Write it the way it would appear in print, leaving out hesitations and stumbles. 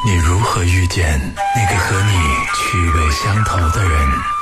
你如何遇见那个和你趣味相投的人？